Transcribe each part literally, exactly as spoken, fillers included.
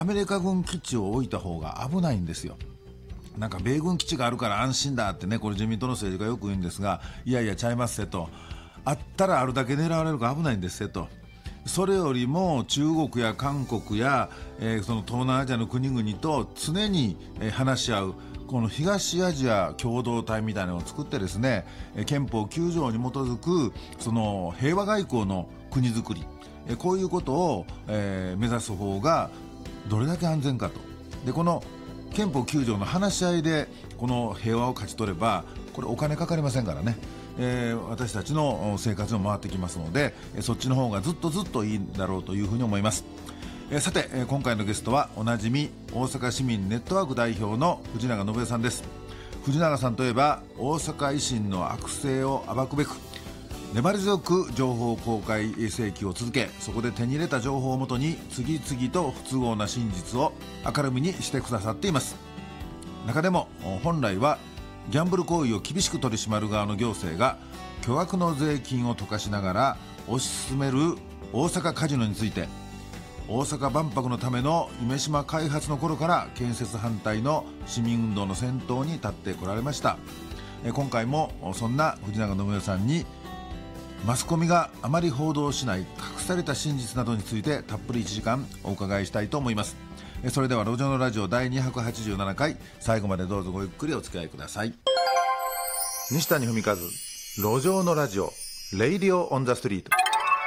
アメリカ軍基地を置いた方が危ないんですよ。なんか米軍基地があるから安心だってね、これ自民党の政治家よく言うんですが、いやいやちゃいますせと、あったらあるだけ狙われるから危ないんですせと。それよりも中国や韓国や、えー、その東南アジアの国々と常に、えー、話し合うこの東アジア共同体みたいなのを作ってですね、えー、憲法きゅう条に基づくその平和外交の国づくり、えー、こういうことを、えー、目指す方がどれだけ安全かと。でこの憲法きゅう条の話し合いでこの平和を勝ち取ればこれお金かかりませんからね、えー、私たちの生活も回ってきますので、そっちの方がずっとずっといいんだろうというふうに思います。えー、さて、えー、今回のゲストはおなじみ大阪市民ネットワーク代表の藤永信恵さんです。藤永さんといえば大阪維新の悪性を暴くべく粘り強く情報公開請求を続け、そこで手に入れた情報をもとに次々と不都合な真実を明るみにしてくださっています。中でも本来はギャンブル行為を厳しく取り締まる側の行政が巨額の税金を溶かしながら推し進める大阪カジノについて、大阪万博のための夢洲開発の頃から建設反対の市民運動の先頭に立ってこられました。今回もそんな藤永信恵さんにマスコミがあまり報道しない隠された真実などについてたっぷりいちじかんお伺いしたいと思います。それでは路上のラジオだいにひゃくはちじゅうななかい、最後までどうぞごゆっくりお付き合いください。西谷文和、路上のラジオ、レイディオオンザストリート。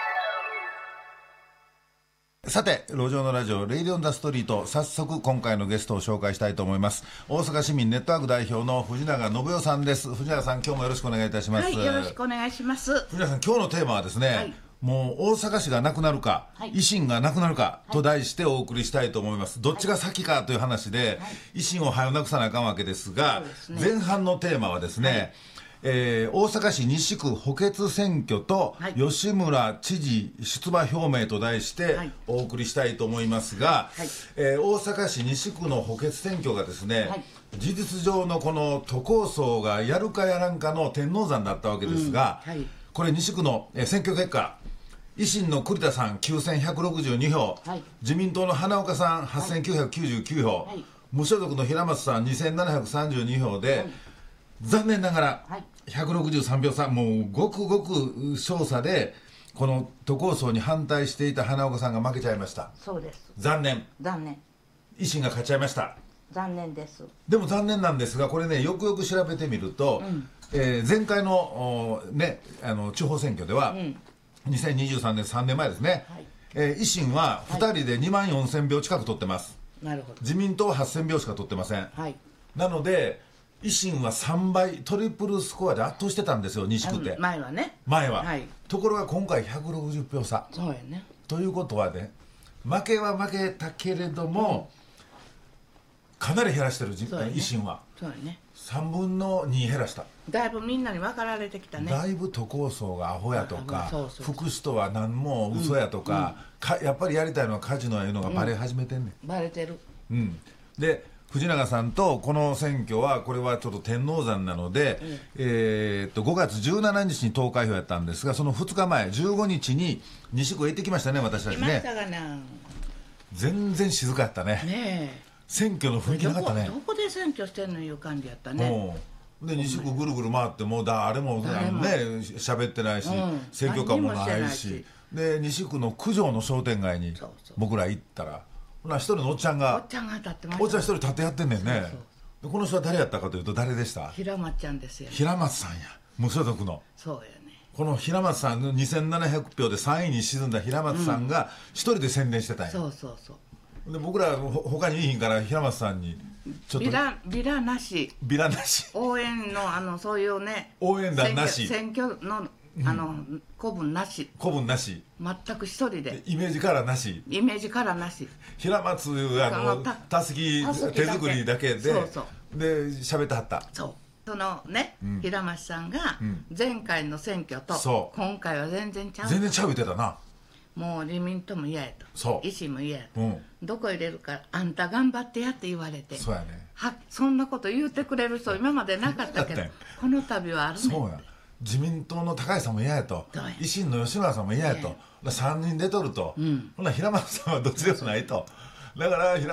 さて、路上のラジオレイディオンザストリート、早速今回のゲストを紹介したいと思います。大阪市民ネットワーク代表の藤永信代さんです。藤永さん、今日もよろしくお願いいたします。 はい、よろしくお願いします。 藤永さん、今日のテーマはですね、はい、もう大阪市がなくなるか、はい、維新がなくなるかと題してお送りしたいと思います。どっちが先かという話で、はい、維新を早なくさなあかんわけですが、すね、前半のテーマはですね、はい、えー、大阪市西区補欠選挙と吉村知事出馬表明と題してお送りしたいと思いますが、はい、えー、大阪市西区の補欠選挙がですね、はい、事実上のこの都構想がやるかやらんかの天王山だったわけですが、うん、はい、これ西区の選挙結果、維新の栗田さんきゅうせんひゃくろくじゅうに票、はい、自民党の花岡さんはっせんきゅうひゃくきゅうじゅうきゅう票、はい、無所属の平松さんにせんななひゃくさんじゅうに票で、はい、残念ながら、はい、ひゃくろくじゅうさん票差、もうごくごく少差でこの都構想に反対していた花岡さんが負けちゃいました。 そうです。 残念。 残念。 維新が勝っちゃいました。 残念です。 でも残念なんですが、これね、よくよく調べてみると、うん、えー、前回の、ね、あの地方選挙では、うん、にせんにじゅうさんねんさんねんまえですね、はい、えー、維新はふたりでにまんよんせん票近く取ってます。 なるほど。 自民党ははっせん票しか取ってません。はい、なので維新はさんばい、トリプルスコアで圧倒してたんですよ、西区って。 前はね。 前は、はい、ところが今回ひゃくろくじゅう票差。 そうやね。 ということはね、負けは負けたけれども、うん、かなり減らしてる、ね、維新は。 そうやね。 さんぶんのに減らした。 だいぶみんなに分かられてきたね。 だいぶ都構想がアホやとか、そうそうそう、福祉とは何も嘘やとか、うんうん、かやっぱりやりたいのはカジノやいうのがバレ始めてんねん、 うん、バレてる。 うん、で藤永さんとこの選挙はこれはちょっと天王山なので、うん、えー、っとごがつじゅうしちにちに投開票やったんですが、そのふつかまえじゅうごにちに西区へ行ってきましたね、私たちね。 行きましたがな。 全然静かやったね。ねえ、選挙の雰囲気なかったね。 どこ、どこで選挙してんのいう感じやったね。 で西区ぐるぐる回ってもう誰もね喋ってないし、うん、選挙カーもないし、で西区の九条の商店街に僕ら行ったら、ほな一人のおっちゃんがおっちゃんが立ってました。 おっちゃん一人立ってやってんねんね。そうそうそう。でこの人は誰やったかというと誰でした？ 平松ちゃんですよ、ね。 平松さんや、無所属の。 そうやね。 この平松さんのにせんななひゃく票でさんいに沈んだ平松さんが一人で宣伝してたんや、 うん、そうそうそう。で僕ら他にいいひんから平松さんにちょっとビラビラなし、 ビラなし、 応援のあのそういうね、 応援団なし、 選挙のあの古文なし、 古文なし、 全く一人で、 イメージカラーなし、 イメージカラーなし、 平松あのたすき手作りだけで、そうそうで喋ってはった。 そう、そのね、うん、平松さんが前回の選挙と今回は全然ちゃう、 全然ちゃう言ってたな。 もう自民党も嫌やと、維新も嫌やと、うん、どこ入れるかあんた頑張ってやって言われて、 そうやね、 はそんなこと言うてくれる人今までなかったけどこの度はあるねん。 そうや、自民党の高市さんも嫌やと、維新の吉村さんも嫌やと、さんにん出とると、うん、ほな平松さんはどっちでもないと、 だから